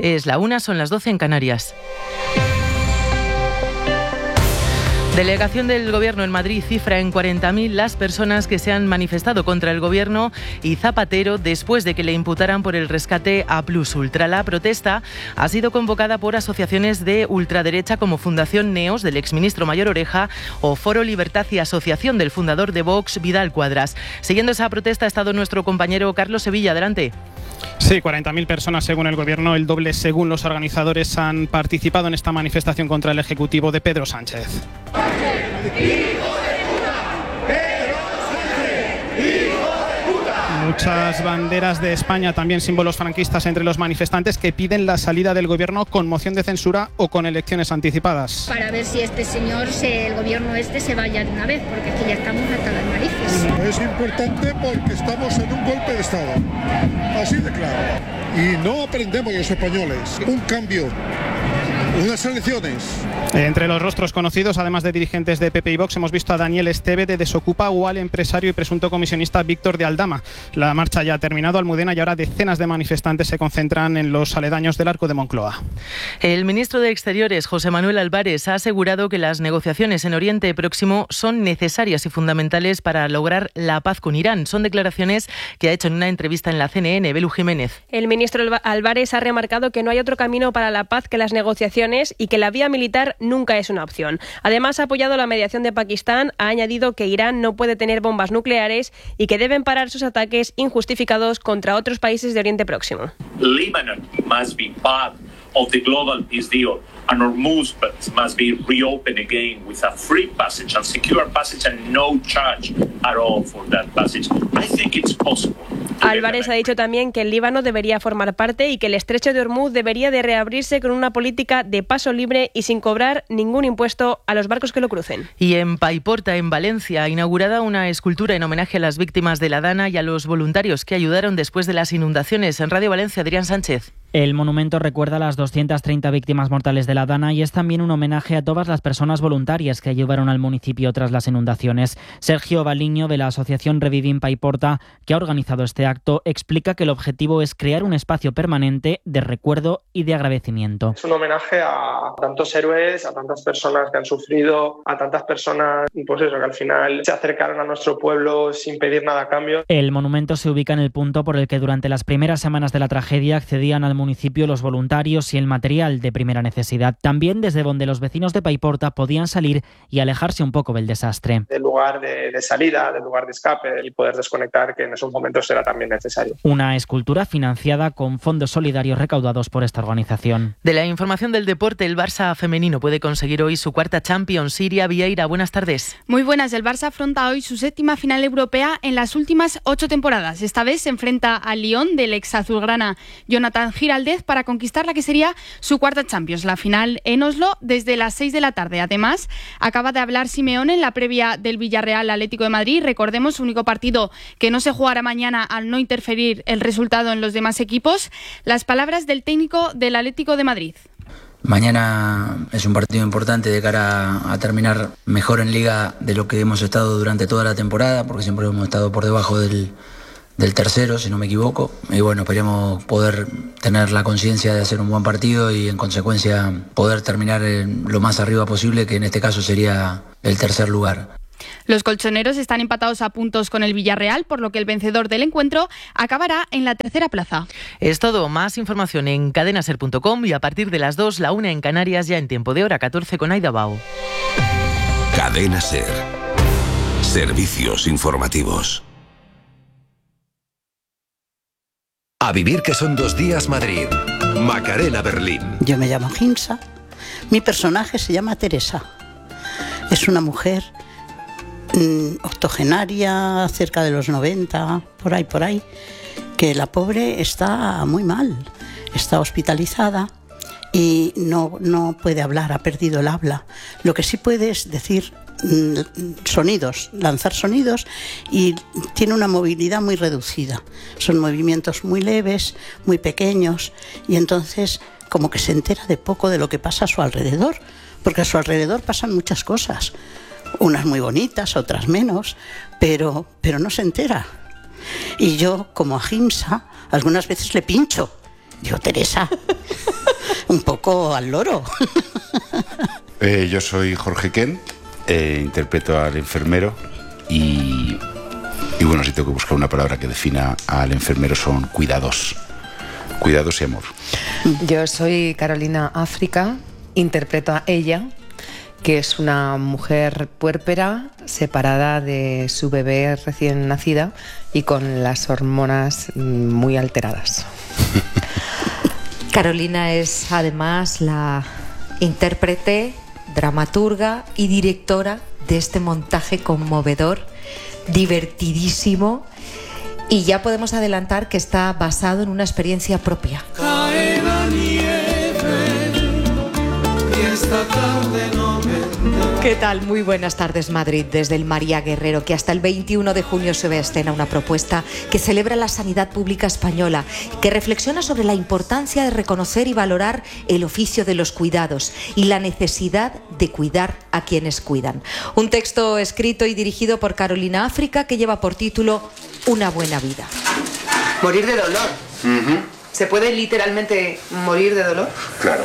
Es la 1, son las 12 en Canarias. Delegación del Gobierno en Madrid cifra en 40.000 las personas que se han manifestado contra el Gobierno y Zapatero después de que le imputaran por el rescate a Plus Ultra. La protesta ha sido convocada por asociaciones de ultraderecha como Fundación Neos del exministro Mayor Oreja o Foro Libertad y Asociación del fundador de Vox, Vidal Cuadras. Siguiendo esa protesta ha estado nuestro compañero Carlos Sevilla. Adelante. Sí, 40.000 personas según el Gobierno, el doble según los organizadores, han participado en esta manifestación contra el Ejecutivo de Pedro Sánchez. Muchas banderas de España, también símbolos franquistas entre los manifestantes que piden la salida del Gobierno con moción de censura o con elecciones anticipadas. Para ver si este señor, el Gobierno se vaya de una vez, porque es que ya estamos hasta las narices. Es importante porque estamos en un golpe de Estado, así de claro. Y no aprendemos los españoles. Un cambio, unas elecciones. Entre los rostros conocidos, además de dirigentes de PP y Vox, hemos visto a Daniel Esteve de Desocupa o al empresario y presunto comisionista Víctor de Aldama. La marcha ya ha terminado, Almudena, y ahora decenas de manifestantes se concentran en los aledaños del Arco de Moncloa. El ministro de Exteriores, José Manuel Álvarez, ha asegurado que las negociaciones en Oriente Próximo son necesarias y fundamentales para lograr la paz con Irán. Son declaraciones que ha hecho en una entrevista en la CNN. Belu Jiménez. El ministro Álvarez ha remarcado que no hay otro camino para la paz que las negociaciones y que la vía militar nunca es una opción. Además, ha apoyado la mediación de Pakistán, ha añadido que Irán no puede tener bombas nucleares y que deben parar sus ataques injustificados contra otros países de Oriente Próximo. Lebanon must be part of the global peace deal, and Hormuz must be reopened again with a free passage and secure passage and no charge at all for that passage. I think it's possible. Álvarez ha dicho también que el Líbano debería formar parte y que el estrecho de Hormuz debería de reabrirse con una política de paso libre y sin cobrar ningún impuesto a los barcos que lo crucen. Y en Paiporta, en Valencia, ha inaugurada una escultura en homenaje a las víctimas de la Dana y a los voluntarios que ayudaron después de las inundaciones. En Radio Valencia, Adrián Sánchez. El monumento recuerda a las 230 víctimas mortales de la Dana y es también un homenaje a todas las personas voluntarias que ayudaron al municipio tras las inundaciones. Sergio Baliño, de la asociación Revivim Paiporta, que ha organizado este acto, explica que el objetivo es crear un espacio permanente de recuerdo y de agradecimiento. Es un homenaje a tantos héroes, a tantas personas que han sufrido, a tantas personas pues eso, que al final se acercaron a nuestro pueblo sin pedir nada a cambio. El monumento se ubica en el punto por el que durante las primeras semanas de la tragedia accedían al municipio los voluntarios y el material de primera necesidad. También desde donde los vecinos de Paiporta podían salir y alejarse un poco del desastre. Del lugar de salida, del lugar de escape y poder desconectar, que en esos momentos era también necesario. Una escultura financiada con fondos solidarios recaudados por esta organización. De la información del deporte, el Barça femenino puede conseguir hoy su cuarta Champions. Siria Vieira, buenas tardes. Muy buenas. El Barça afronta hoy su séptima final europea en las últimas 8 temporadas. Esta vez se enfrenta al Lyon del ex azulgrana Jonathan Giraldez para conquistar la que sería su cuarta Champions. La final en Oslo desde las 6 de la tarde. Además, acaba de hablar Simeone en la previa del Villarreal Atlético de Madrid. Recordemos, único partido que no se jugará mañana al no interferir el resultado en los demás equipos. Las palabras del técnico del Atlético de Madrid. Mañana es un partido importante de cara a terminar mejor en Liga de lo que hemos estado durante toda la temporada, porque siempre hemos estado por debajo del tercero, si no me equivoco. Y bueno, esperemos poder tener la conciencia de hacer un buen partido y en consecuencia poder terminar lo más arriba posible, que en este caso sería el tercer lugar. Los colchoneros están empatados a puntos con el Villarreal, por lo que el vencedor del encuentro acabará en la tercera plaza. Es todo. Más información en cadenaser.com y a partir de las 2, la 1 en Canarias, ya en tiempo de hora 14 con Aida Bao. Cadena Ser. Servicios informativos. A vivir, que son 2 días Madrid. Macarena, Berlín. Yo me llamo Ginsa. Mi personaje se llama Teresa. Es una mujer octogenaria, cerca de los 90, por ahí, que la pobre está muy mal, está hospitalizada y no puede hablar, ha perdido el habla. Lo que sí puede es decir sonidos, lanzar sonidos, y tiene una movilidad muy reducida. Son movimientos muy leves, muy pequeños, y entonces como que se entera de poco de lo que pasa a su alrededor, porque a su alrededor pasan muchas cosas. Unas muy bonitas, otras menos, pero no se entera. Y yo, como a Ginsa, algunas veces le pincho Digo, Teresa, un poco al loro. Yo soy Jorge Kent, interpreto al enfermero y bueno, si tengo que buscar una palabra que defina al enfermero son cuidados y amor. Yo soy Carolina África, interpreto a ella, que es una mujer puérpera separada de su bebé recién nacida y con las hormonas muy alteradas. Carolina es además la intérprete, dramaturga y directora de este montaje conmovedor, divertidísimo, y ya podemos adelantar que está basado en una experiencia propia. Cae la nieve y esta tarde no vendrá. ¿Qué tal? Muy buenas tardes, Madrid, desde el María Guerrero, que hasta el 21 de junio se ve a escena una propuesta que celebra la sanidad pública española, que reflexiona sobre la importancia de reconocer y valorar el oficio de los cuidados y la necesidad de cuidar a quienes cuidan. Un texto escrito y dirigido por Carolina África que lleva por título Una buena vida. Morir de dolor. ¿Se puede literalmente morir de dolor? Claro,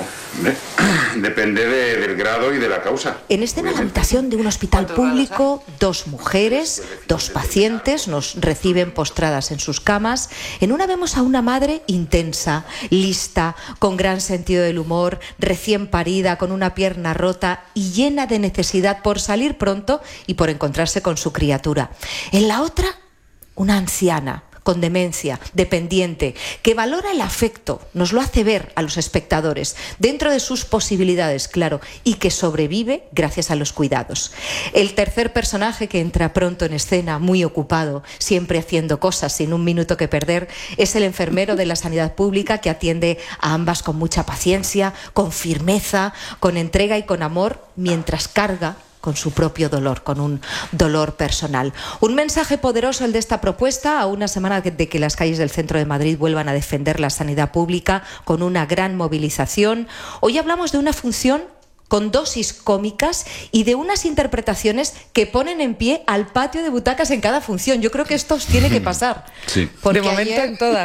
depende del grado y de la causa. En escena, la habitación de un hospital público, dos mujeres, dos pacientes nos reciben postradas en sus camas. En una vemos a una madre intensa, lista, con gran sentido del humor, recién parida, con una pierna rota y llena de necesidad por salir pronto y por encontrarse con su criatura. En la otra, una anciana con demencia, dependiente, que valora el afecto, nos lo hace ver a los espectadores, dentro de sus posibilidades, claro, y que sobrevive gracias a los cuidados. El tercer personaje que entra pronto en escena, muy ocupado, siempre haciendo cosas sin un minuto que perder, es el enfermero de la sanidad pública que atiende a ambas con mucha paciencia, con firmeza, con entrega y con amor, mientras carga con su propio dolor, con un dolor personal. Un mensaje poderoso el de esta propuesta, a una semana de que las calles del centro de Madrid vuelvan a defender la sanidad pública con una gran movilización. Hoy hablamos de una función con dosis cómicas y de unas interpretaciones que ponen en pie al patio de butacas en cada función. Yo creo que esto os tiene que pasar. Sí. De momento en todas.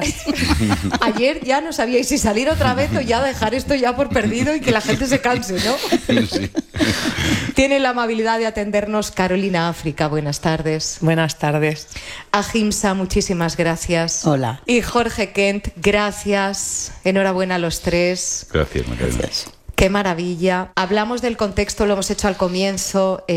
Ayer ya no sabíais si salir otra vez o ya dejar esto ya por perdido y que la gente se canse, ¿no? Sí. Tiene la amabilidad de atendernos Carolina África. Buenas tardes. Buenas tardes. Ahimsa, muchísimas gracias. Hola. Y Jorge Kent, gracias. Enhorabuena a los tres. Gracias, Macarena. Qué maravilla. Hablamos del contexto, lo hemos hecho al comienzo,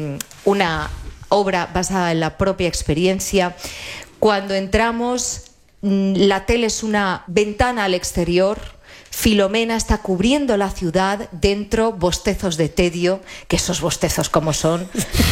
una obra basada en la propia experiencia. Cuando entramos, la tele es una ventana al exterior. Filomena está cubriendo la ciudad, dentro bostezos de tedio, que esos bostezos como son,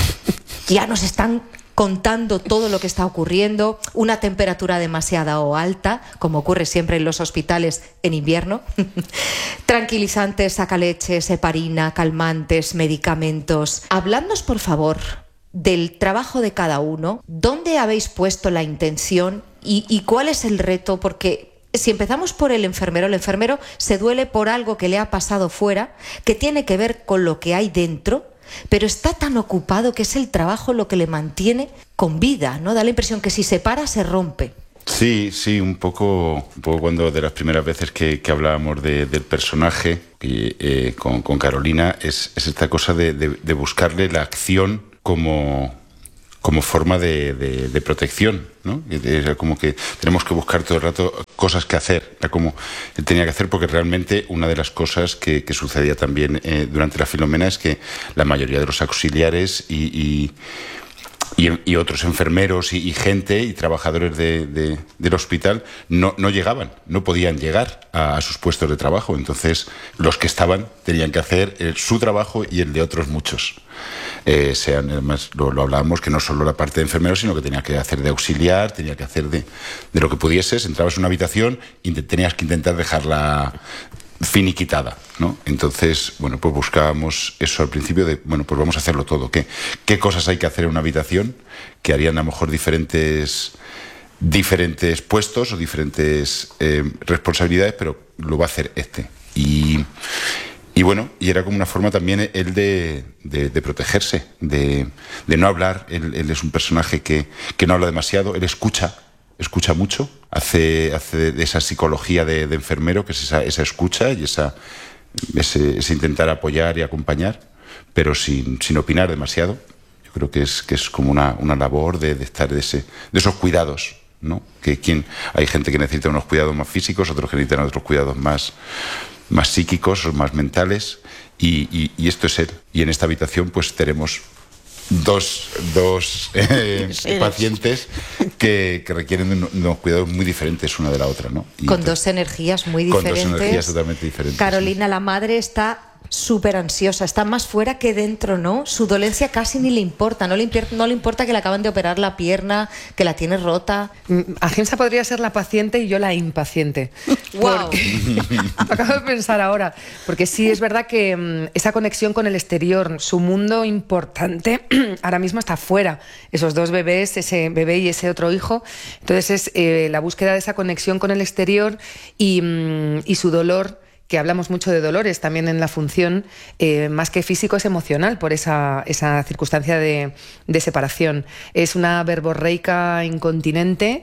ya nos están contando todo lo que está ocurriendo, una temperatura demasiado alta, como ocurre siempre en los hospitales en invierno, tranquilizantes, sacaleches, heparina, calmantes, medicamentos. Habladnos, por favor, del trabajo de cada uno, dónde habéis puesto la intención y cuál es el reto, porque si empezamos por el enfermero se duele por algo que le ha pasado fuera, que tiene que ver con lo que hay dentro, pero está tan ocupado que es el trabajo lo que le mantiene con vida, ¿no? Da la impresión que si se para, se rompe. Sí, un poco cuando de las primeras veces que hablábamos del personaje con Carolina, es esta cosa de buscarle la acción como forma de protección, ¿no? Era como que tenemos que buscar todo el rato cosas que hacer. Era como él tenía que hacer, porque realmente una de las cosas que sucedía también durante la Filomena es que la mayoría de los auxiliares y otros enfermeros y gente y trabajadores del hospital no llegaban, no podían llegar a sus puestos de trabajo. Entonces los que estaban tenían que hacer su trabajo y el de otros muchos. Además lo hablábamos, que no solo la parte de enfermero, sino que tenía que hacer de auxiliar, tenía que hacer de lo que pudieses. Entrabas en una habitación y tenías que intentar dejarla finiquitada, ¿no? Entonces, bueno, pues buscábamos eso al principio de, bueno, pues vamos a hacerlo todo. ¿Qué cosas hay que hacer en una habitación que harían a lo mejor diferentes puestos o diferentes responsabilidades, pero lo va a hacer este? Y bueno, y era como una forma también él de protegerse, de no hablar. Él es un personaje que no habla demasiado, él escucha escucha mucho, hace de esa psicología de enfermero, que es esa escucha y ese intentar apoyar y acompañar, pero sin opinar demasiado. Yo creo que es como una labor de estar de esos cuidados, ¿no? Hay gente que necesita unos cuidados más físicos, otros que necesitan otros cuidados más psíquicos o más mentales, y esto es él. Y en esta habitación pues tenemos dos pacientes que requieren unos cuidados muy diferentes una de la otra, ¿no? Con dos energías muy diferentes. Con dos energías totalmente diferentes. Carolina, la madre está súper ansiosa, está más fuera que dentro, ¿no? Su dolencia casi ni le importa, no le importa que le acaban de operar la pierna, que la tiene rota. Ahimsa podría ser la paciente y yo la impaciente. ¡Wow! Acabo de pensar ahora, porque sí es verdad que esa conexión con el exterior, su mundo importante, ahora mismo está fuera. Esos dos bebés, ese bebé y ese otro hijo. Entonces es la búsqueda de esa conexión con el exterior y su dolor, que hablamos mucho de dolores también en la función, más que físico es emocional por esa circunstancia de separación. Es una verborreica incontinente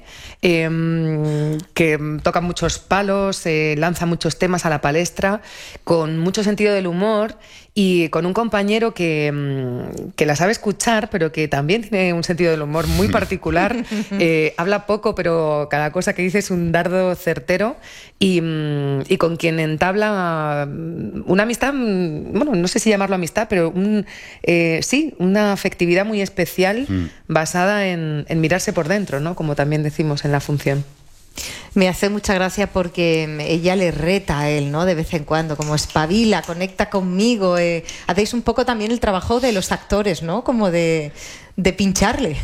que toca muchos palos, lanza muchos temas a la palestra, con mucho sentido del humor y con un compañero que la sabe escuchar, pero que también tiene un sentido del humor muy particular. Habla poco, pero cada cosa que dice es un dardo certero y con quien entabla una amistad, bueno, no sé si llamarlo amistad, pero sí, una afectividad muy especial basada en mirarse por dentro, ¿no? Como también decimos en la función. Me hace mucha gracia porque ella le reta a él, ¿no? De vez en cuando, como espabila, conecta conmigo. Hacéis un poco también el trabajo de los actores, ¿no? Como de pincharle.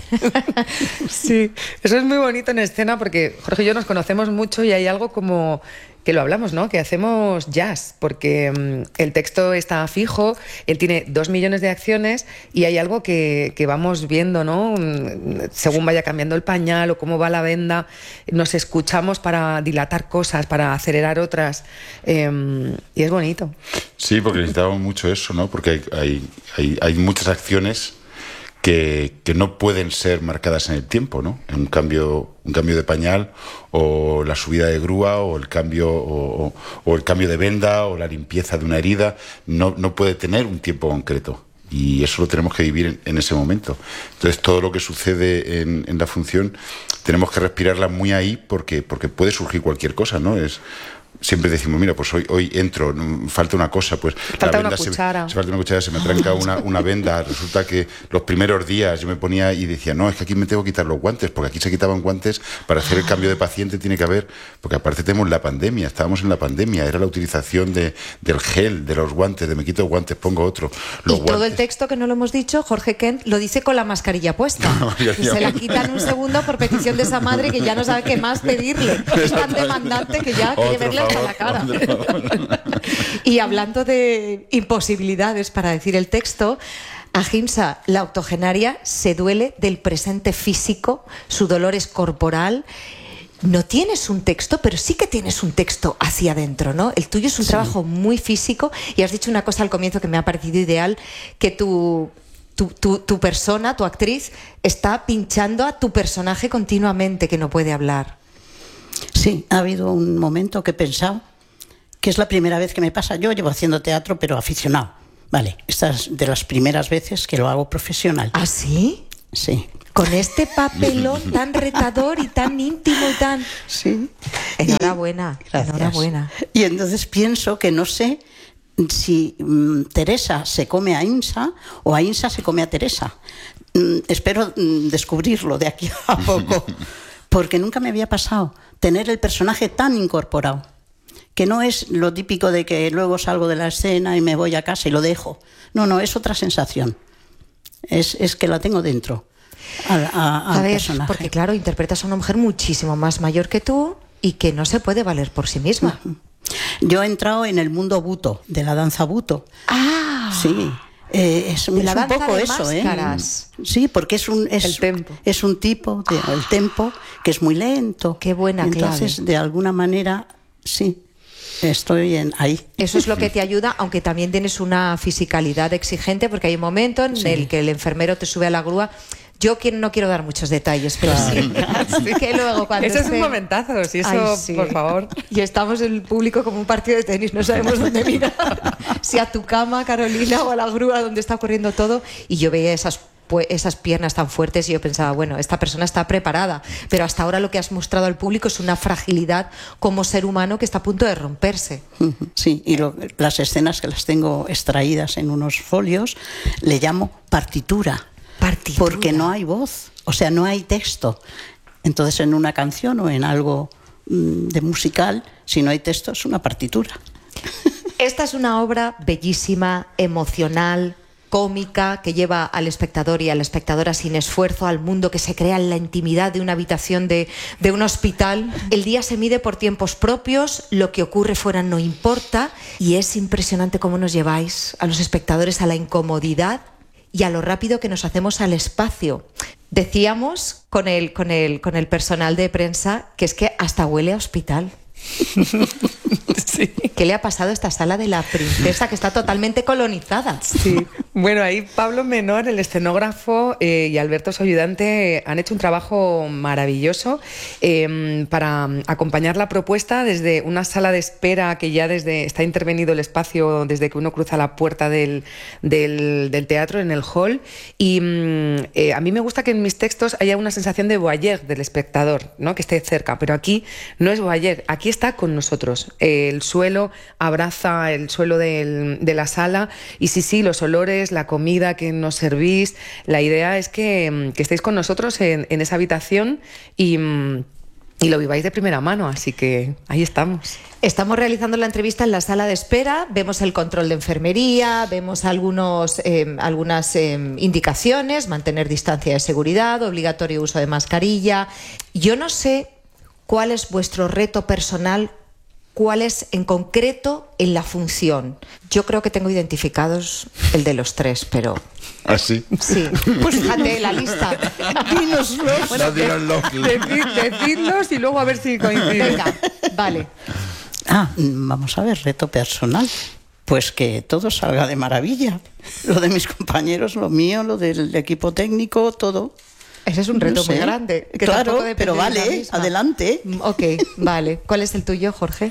Sí, eso es muy bonito en escena porque Jorge y yo nos conocemos mucho y hay algo como que lo hablamos, ¿no? Que hacemos jazz, porque el texto está fijo, él tiene 2 millones de acciones y hay algo que vamos viendo, ¿no? Según vaya cambiando el pañal o cómo va la venda, nos escuchamos para dilatar cosas, para acelerar otras, y es bonito. Sí, porque necesitábamos mucho eso, ¿no? Porque hay muchas acciones que no pueden ser marcadas en el tiempo, ¿no? Un cambio de pañal, o la subida de grúa, o el cambio de venda, o la limpieza de una herida, no puede tener un tiempo concreto. Y eso lo tenemos que vivir en ese momento. Entonces, todo lo que sucede en la función tenemos que respirarla muy ahí porque puede surgir cualquier cosa, ¿no? Siempre decimos, mira, pues hoy entro, falta una cosa, pues falta una cuchara. Falta una cuchara, se me tranca una venda. Resulta que los primeros días yo me ponía y decía, no, es que aquí me tengo que quitar los guantes, porque aquí se quitaban guantes para hacer el cambio de paciente, tiene que haber, porque aparte tenemos la pandemia, estábamos en la pandemia, era la utilización del gel, de los guantes, de me quito guantes, pongo otro. Y todo el texto, que no lo hemos dicho, Jorge Kent lo dice con la mascarilla puesta. Y se la quitan un segundo por petición de esa madre que ya no sabe qué más pedirle. Es tan demandante que ya quiere verle hasta la cara. Y hablando de imposibilidades para decir el texto, Ahimsa, la octogenaria, se duele del presente físico, su dolor es corporal. No tienes un texto, pero sí que tienes un texto hacia adentro, ¿no? El tuyo es un trabajo muy físico, y has dicho una cosa al comienzo que me ha parecido ideal, que tu persona, tu actriz, está pinchando a tu personaje continuamente, que no puede hablar. Sí, ha habido un momento que he pensado que es la primera vez que me pasa. Yo llevo haciendo teatro, pero aficionado. Vale, esta es de las primeras veces que lo hago profesional. ¿Ah, sí? Sí. Con este papelón tan retador y tan íntimo y tan... Sí. Enhorabuena, Gracias. enhorabuena. Y entonces pienso que no sé si Teresa se come a Ahimsa o Ahimsa se come a Teresa. Espero descubrirlo de aquí a poco, porque nunca me había pasado tener el personaje tan incorporado, que no es lo típico de que luego salgo de la escena y me voy a casa y lo dejo. No, es otra sensación. Es que la tengo dentro al ver, personaje. Porque claro, interpretas a una mujer muchísimo más mayor que tú y que no se puede valer por sí misma. Yo he entrado en el mundo buto, de la danza buto. ¡Ah! Sí. Es un poco eso, máscaras. Sí, porque es un tipo, el tempo, que es muy lento. Qué buena entonces, clave. de alguna manera, sí. estoy ahí. Eso es lo que te ayuda, aunque también tienes una fisicalidad exigente, porque hay un momento en el que el enfermero te sube a la grúa. Yo no quiero dar muchos detalles, pero sí. Que luego cuando eso es un momentazo, si eso, sí. Por favor. Y estamos en el público como un partido de tenis, no sabemos dónde mirar. Si a tu cama, Carolina, o a la grúa donde está ocurriendo todo. Y yo veía esas piernas tan fuertes y yo pensaba, bueno, esta persona está preparada, pero hasta ahora lo que has mostrado al público es una fragilidad como ser humano que está a punto de romperse. Sí, y las escenas que las tengo extraídas en unos folios le llamo partitura. Porque no hay voz, o sea, no hay texto. Entonces, en una canción o en algo de musical, si no hay texto, es una partitura. Esta es una obra bellísima, emocional, cómica, que lleva al espectador y a la espectadora sin esfuerzo al mundo que se crea en la intimidad de una habitación de un hospital. El día se mide por tiempos propios, lo que ocurre fuera no importa, y es impresionante cómo nos lleváis a los espectadores a la incomodidad y a lo rápido que nos hacemos al espacio. Decíamos con el personal de prensa que es que hasta huele a hospital. Sí. ¿Qué le ha pasado a esta sala de la princesa que está totalmente colonizada? Sí. Bueno, ahí Pablo Menor, el escenógrafo, y Alberto, su ayudante, han hecho un trabajo maravilloso para acompañar la propuesta desde una sala de espera que ya está intervenido el espacio desde que uno cruza la puerta del teatro, en el hall. Y a mí me gusta que en mis textos haya una sensación de voyeur del espectador, ¿no? Que esté cerca, pero aquí no es voyeur, aquí está con nosotros. El suelo abraza el suelo de la sala y sí, los olores, la comida que nos servís, la idea es que estéis con nosotros en esa habitación y lo viváis de primera mano, así que ahí estamos. Estamos realizando la entrevista en la sala de espera, vemos el control de enfermería, vemos algunas indicaciones, mantener distancia de seguridad, obligatorio uso de mascarilla. Yo no sé cuál es vuestro reto personal, cuál es en concreto en la función. Yo creo que tengo identificados el de los tres, pero... ¿Ah, sí? Sí, pues fíjate la lista. Dínoslos. Bueno, decidlos y luego a ver si coinciden. Venga, vale. Vamos a ver, reto personal. Pues que todo salga de maravilla. Lo de mis compañeros, lo mío, lo del equipo técnico, todo. Ese es un reto muy grande. Que claro, pero vale, adelante. Ok, vale. ¿Cuál es el tuyo, Jorge?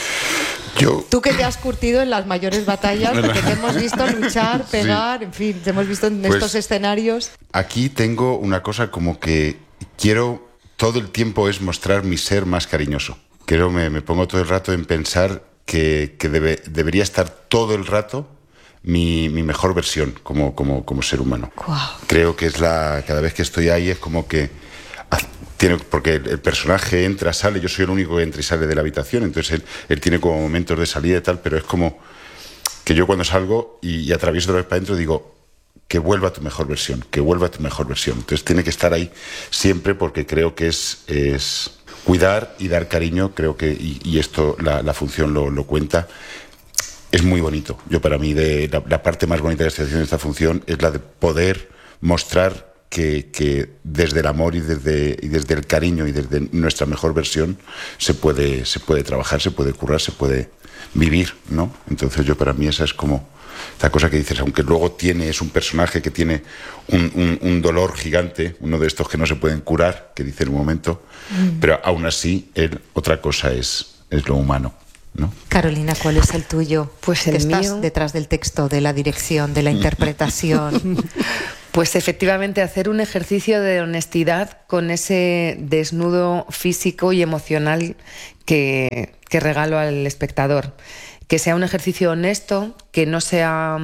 Tú que te has curtido en las mayores batallas, porque te hemos visto luchar, pegar, sí. En fin, te hemos visto en estos escenarios. Aquí tengo una cosa como que quiero todo el tiempo es mostrar mi ser más cariñoso. Me pongo todo el rato en pensar que debería estar todo el rato mi mejor versión como ser humano. Wow. Creo que cada vez que estoy ahí es como que porque el personaje entra, sale, yo soy el único que entra y sale de la habitación, entonces él tiene como momentos de salida y tal, pero es como que yo cuando salgo y atravieso de la vez para adentro digo que vuelva a tu mejor versión, que vuelva a tu mejor versión. Entonces tiene que estar ahí siempre porque creo que es cuidar y dar cariño, creo que, y esto la función lo cuenta. Es muy bonito. Yo para mí la parte más bonita que estoy haciendo en esta función es la de poder mostrar que desde el amor y desde el cariño y desde nuestra mejor versión se puede trabajar, se puede currar, se puede vivir, ¿no? Entonces yo para mí esa es como esta cosa que dices, aunque luego es un personaje que tiene un dolor gigante, uno de estos que no se pueden curar, que dice en un momento, pero aún así otra cosa es lo humano, ¿no? Carolina, ¿cuál es el tuyo? Pues el mío... Estás detrás del texto, de la dirección, de la interpretación. Pues efectivamente hacer un ejercicio de honestidad con ese desnudo físico y emocional que regalo al espectador. Que sea un ejercicio honesto, que no sea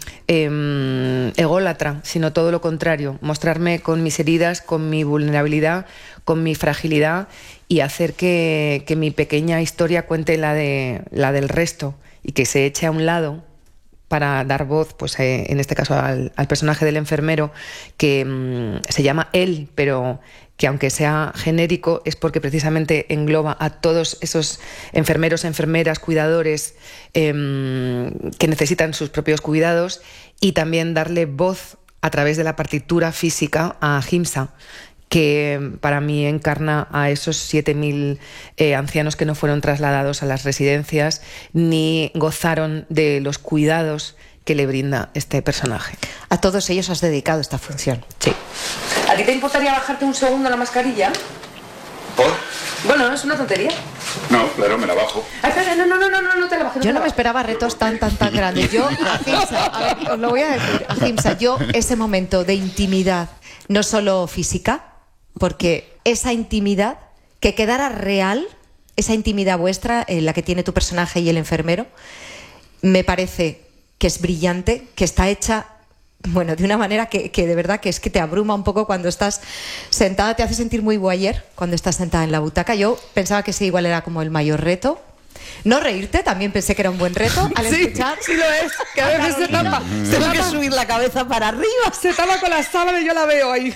ególatra, sino todo lo contrario. Mostrarme con mis heridas, con mi vulnerabilidad, con mi fragilidad y hacer que mi pequeña historia cuente la del resto y que se eche a un lado para dar voz, pues en este caso al personaje del enfermero, que se llama él, pero que aunque sea genérico es porque precisamente engloba a todos esos enfermeros, enfermeras, cuidadores que necesitan sus propios cuidados, y también darle voz a través de la partitura física a Ahimsa, que para mí encarna a esos 7.000 ancianos que no fueron trasladados a las residencias ni gozaron de los cuidados que le brinda este personaje. A todos ellos has dedicado esta función. Sí. ¿A ti te importaría bajarte un segundo la mascarilla? ¿Por? Bueno, es una tontería. No, claro, me la bajo. Espera, no te la bajes. Yo no me esperaba retos tan grandes. Yo, Ahimsa, a ver, os lo voy a decir, Ahimsa, yo ese momento de intimidad, no solo física, porque esa intimidad, que quedara real, esa intimidad vuestra, la que tiene tu personaje y el enfermero, me parece que es brillante, que está hecha, bueno, de una manera que de verdad que es que te abruma un poco cuando estás sentada, te hace sentir muy voyeur cuando estás sentada en la butaca. Yo pensaba que sí, igual era como el mayor reto. No reírte, también pensé que era un buen reto al escuchar. Sí lo es, que a veces se tapa. Tengo que subir la cabeza para arriba. Se tapa con la sábana y yo la veo ahí.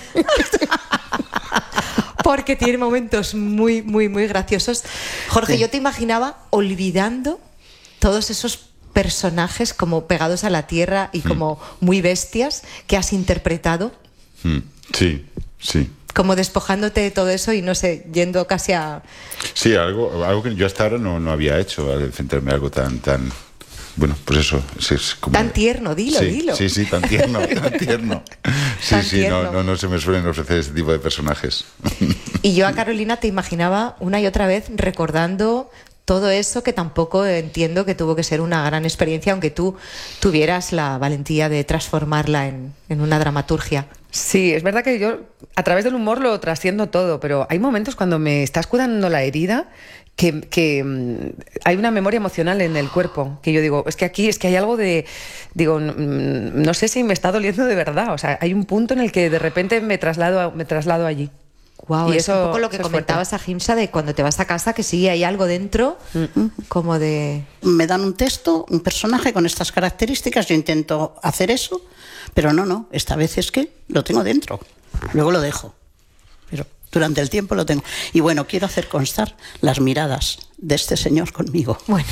Porque tiene momentos muy graciosos. Jorge, yo te imaginaba olvidando todos esos personajes como pegados a la tierra y como muy bestias que has interpretado. Sí. Como despojándote de todo eso y no sé, yendo casi a... Sí, algo que yo hasta ahora no había hecho, al enfrentarme a algo tan bueno, pues eso, es como... Tan tierno, dilo. Sí, tan tierno. Sí, no se me suelen ofrecer ese tipo de personajes. Y yo a Carolina te imaginaba una y otra vez recordando todo eso, que tampoco entiendo que tuvo que ser una gran experiencia, aunque tú tuvieras la valentía de transformarla en una dramaturgia. Sí, es verdad que yo a través del humor lo trasciendo todo, pero hay momentos cuando me estás curando la herida que hay una memoria emocional en el cuerpo, que yo digo, es que aquí hay algo de, digo, no sé si me está doliendo de verdad, o sea, hay un punto en el que de repente me traslado allí. Wow, y es un poco lo que comentabas, Ahimsa, de cuando te vas a casa, que sí hay algo dentro, como de... Me dan un texto, un personaje con estas características, yo intento hacer eso, pero no, esta vez es que lo tengo dentro, luego lo dejo, pero durante el tiempo lo tengo. Y bueno, quiero hacer constar las miradas de este señor conmigo. Bueno.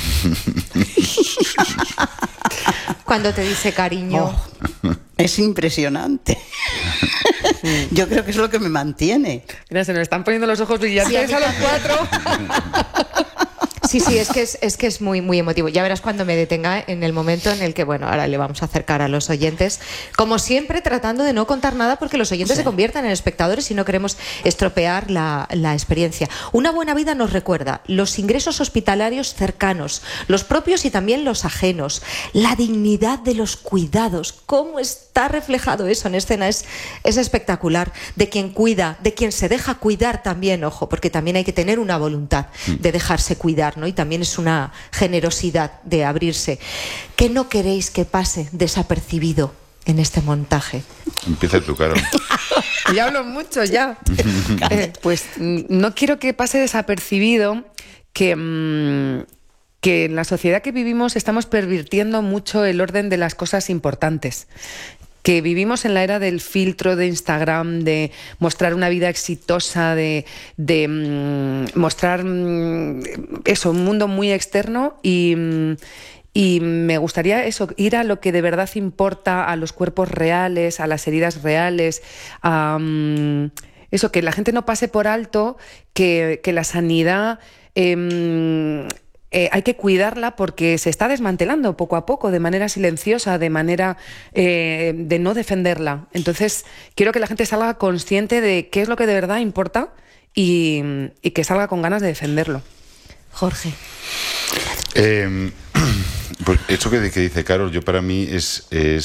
Cuando te dice cariño... Es impresionante. Yo creo que es lo que me mantiene. Mira, se nos están poniendo los ojos brillantes a los cuatro. Sí, es que es muy emotivo. Ya verás cuando me detenga en el momento en el que, bueno, ahora le vamos a acercar a los oyentes. Como siempre, tratando de no contar nada porque los oyentes se conviertan en espectadores y no queremos estropear la experiencia. Una buena vida nos recuerda los ingresos hospitalarios cercanos, los propios y también los ajenos, la dignidad de los cuidados. ¿Cómo está reflejado eso en escena? Es espectacular. De quien cuida, de quien se deja cuidar también, ojo, porque también hay que tener una voluntad de dejarse cuidar, ¿no? Y también es una generosidad de abrirse. ¿Qué no queréis que pase desapercibido en este montaje? Empieza tú, Carol. Ya hablo mucho, ya. Pues no quiero que pase desapercibido que en la sociedad que vivimos estamos pervirtiendo mucho el orden de las cosas importantes. Que vivimos en la era del filtro de Instagram, de mostrar una vida exitosa, de mostrar eso, un mundo muy externo y me gustaría eso, ir a lo que de verdad importa, a los cuerpos reales, a las heridas reales, a eso, que la gente no pase por alto, que la sanidad... hay que cuidarla porque se está desmantelando poco a poco, de manera silenciosa, de manera de no defenderla. Entonces, quiero que la gente salga consciente de qué es lo que de verdad importa y que salga con ganas de defenderlo. Jorge. Pues esto que dice Carol, yo para mí es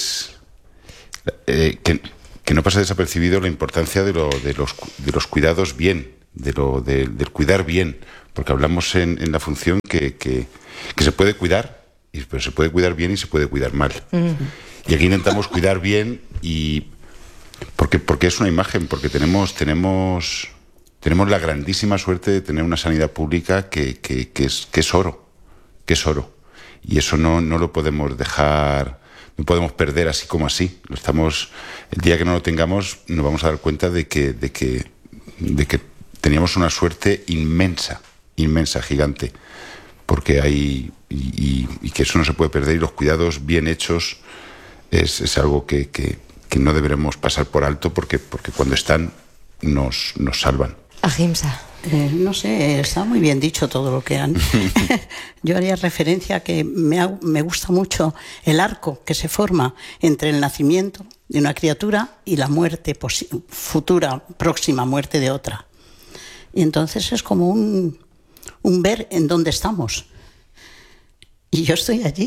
que no pase desapercibido la importancia de los cuidados bien, del cuidar bien. Porque hablamos en la función que se puede cuidar, pero se puede cuidar bien y se puede cuidar mal. Y aquí intentamos cuidar bien y porque es una imagen, porque tenemos la grandísima suerte de tener una sanidad pública que es oro, y eso no lo podemos dejar, no podemos perder así como así. El día que no lo tengamos nos vamos a dar cuenta de que teníamos una suerte inmensa, gigante, porque hay y que eso no se puede perder, y los cuidados bien hechos es algo que no deberemos pasar por alto, porque cuando están nos salvan. Ahimsa. No sé, está muy bien dicho todo lo que han... Yo haría referencia a que me gusta mucho el arco que se forma entre el nacimiento de una criatura y la muerte futura, próxima muerte de otra. Y entonces es como un ver en dónde estamos. Y yo estoy allí.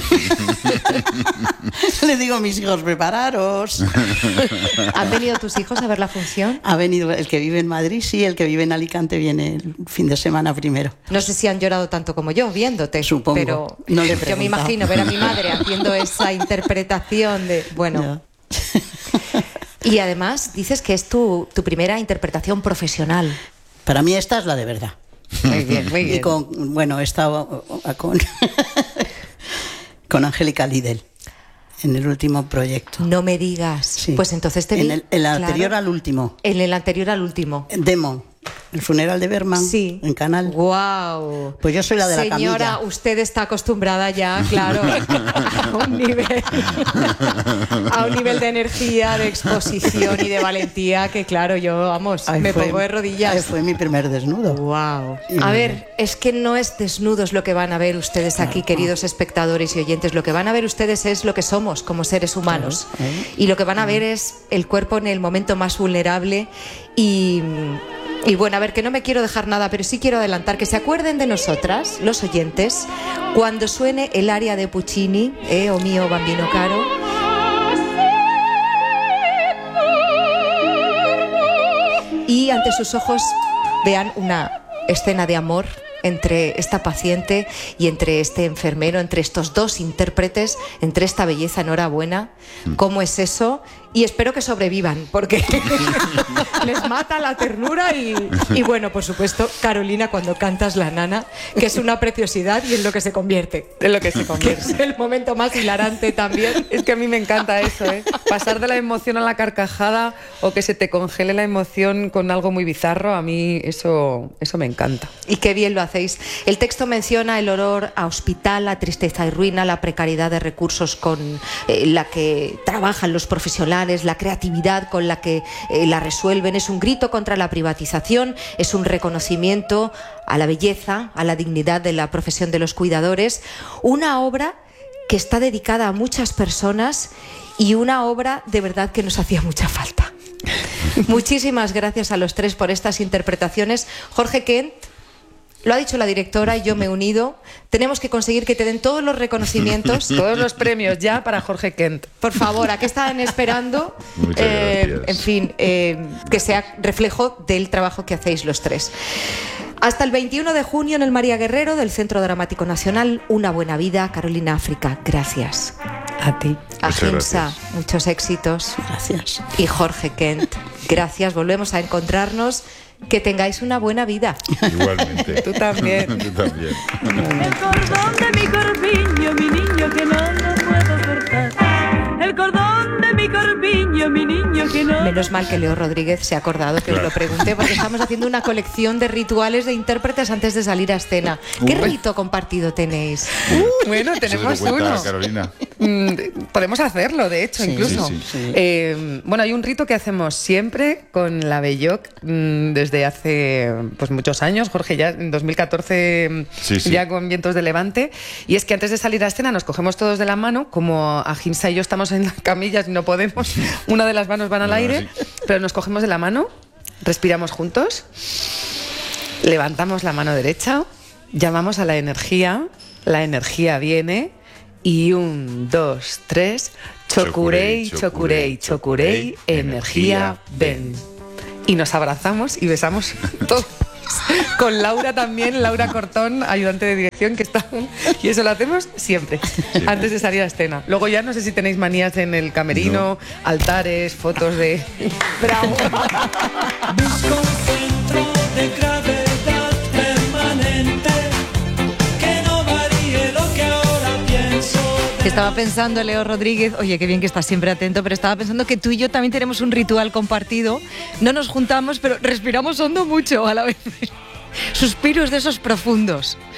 Le digo a mis hijos, prepararos. ¿Han venido tus hijos a ver la función? Ha venido el que vive en Madrid, sí, el que vive en Alicante viene el fin de semana primero. No sé si han llorado tanto como yo, viéndote. Supongo. Pero no le yo me imagino ver a mi madre haciendo esa interpretación de... Bueno. Y además dices que es tu primera interpretación profesional. Para mí esta es la de verdad. Muy bien, muy bien. Y he estado con Angélica Lidl en el último proyecto. No me digas. Sí. Pues entonces te vi. En el anterior al último. En el anterior al último. Demo. El funeral de Berman, sí. En Canal. ¡Guau! Pues yo soy la de la camilla. Señora, usted está acostumbrada ya, claro, a un nivel de energía, de exposición y de valentía que, claro, yo, vamos, pongo de rodillas. Fue mi primer desnudo. ¡Guau! A ver, es que no es desnudos lo que van a ver ustedes aquí, queridos espectadores y oyentes. Lo que van a ver ustedes es lo que somos como seres humanos. Y lo que van a ver es el cuerpo en el momento más vulnerable y bueno, a ver, que no me quiero dejar nada, pero sí quiero adelantar que se acuerden de nosotras, los oyentes, cuando suene el aria de Puccini, O mio bambino caro. Y ante sus ojos vean una escena de amor entre esta paciente y entre este enfermero, entre estos dos intérpretes, entre esta belleza. Enhorabuena. ¿Cómo es eso? Y espero que sobrevivan, porque les mata la ternura y bueno, por supuesto, Carolina, cuando cantas La Nana, que es una preciosidad y en lo que se convierte. En lo que se convierte. Es el momento más hilarante también. Es que a mí me encanta eso, ¿eh? Pasar de la emoción a la carcajada o que se te congele la emoción con algo muy bizarro, a mí eso me encanta. Y qué bien lo hacéis. El texto menciona el olor a hospital, la tristeza y ruina, la precariedad de recursos con la que trabajan los profesionales, la creatividad con la que la resuelven. Es un grito contra la privatización, es un reconocimiento a la belleza, a la dignidad de la profesión de los cuidadores. Una obra que está dedicada a muchas personas y una obra de verdad que nos hacía mucha falta. Muchísimas gracias a los tres por estas interpretaciones. Jorge Kent, lo ha dicho la directora y yo me he unido. Tenemos que conseguir que te den todos los reconocimientos. Todos los premios ya para Jorge Kent. Por favor, ¿a qué estaban esperando? Muchas gracias. En fin, que sea reflejo del trabajo que hacéis los tres. Hasta el 21 de junio en el María Guerrero del Centro Dramático Nacional. Una buena vida, Carolina África. Gracias. A ti. Ahimsa, muchos éxitos. Gracias. Y Jorge Kent, gracias. Volvemos a encontrarnos. Que tengáis una buena vida. Igualmente. Tú también. Tú también. El cordón de mi corpiño, mi niño, que no lo puedo cortar. El cordón de mi corpiño, mi niño, que no... Menos mal que Leo Rodríguez se ha acordado que os lo pregunté, porque estamos haciendo una colección de rituales de intérpretes antes de salir a escena. ¿Qué rito compartido tenéis? Bueno, tenemos uno. Carolina. Podemos hacerlo, de hecho, incluso. Sí. Bueno, hay un rito que hacemos siempre con la Belloc desde hace pues muchos años. Jorge, ya en 2014, ya con Vientos de Levante. Y es que antes de salir a escena nos cogemos todos de la mano, como Ahimsa y yo estamos en las camillas y no podemos. Una de las manos van al aire, pero nos cogemos de la mano, respiramos juntos, levantamos la mano derecha, llamamos a la energía viene y 1, 2, 3, chocurei, chocurei, chocurei, energía ven. Y nos abrazamos y besamos todos. Con Laura también, Laura Cortón, ayudante de dirección, que está... Y eso lo hacemos siempre, antes de salir a escena. Luego ya no sé si tenéis manías en el camerino, altares, fotos de... ¡Bravo! Busco un centro de gravedad permanente que no varíe lo que ahora pienso. Estaba pensando, Leo Rodríguez, oye, qué bien que estás siempre atento, pero estaba pensando que tú y yo también tenemos un ritual compartido. No nos juntamos, pero respiramos hondo mucho a la vez. Suspiros de esos profundos.